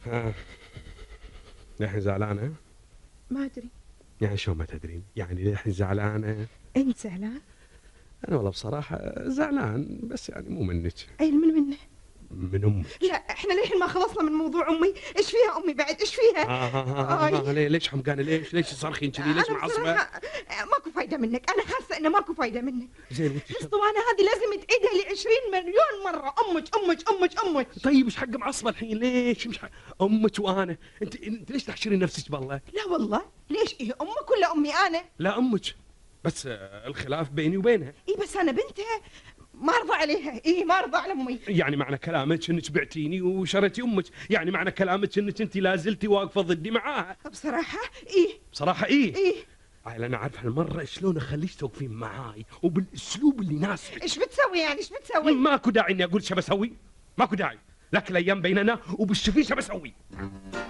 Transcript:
ها، للحين زعلانة؟ ما ادري. يعني شو ما تدرين؟ يعني للحين زعلانة؟ انت زعلان؟ أنا والله بصراحة زعلان، بس يعني مو منك، اي منه؟ من أمك. لا احنا للحين ما خلصنا من موضوع امي. ايش فيها امي بعد؟ ايش فيها؟ ليش حمقانة؟ ليش تصرخين كذي؟ ليش انا معصبة؟ بصراحه ماكو فايده منك. انا حاسه انه ماكو فايده منك. زين وانت الاسطوانه هذه لازم تعيدها لي 20 مليون مره. امك. طيب ايش حق معصبة الحين؟ ليش مش حق امك وانا؟ انت ليش تحشرين نفسك بالله؟ لا والله. ليش؟ ايه امك ولا امي انا؟ لا امك، بس الخلاف بيني وبينها. ايه بس انا بنتها، ما ارضى عليها. ايه ما ارضى على امي. يعني معنى كلامك انك بعتيني وشريتي امك، يعني معنى كلامك انك انت لا زلتي واقفه ضدي معاها. بصراحه ايه. بصراحه ايه؟ ايه. عيل انا عارف هالمره شلون اخليك توقفين معاي وبالاسلوب اللي يناسبك. ايش بتسوي يعني؟ ايش بتسوي؟ ماكو داعي اني اقول شو بسوي، ماكو داعي، لكن الايام بيننا وبالشوفين شو بسوي.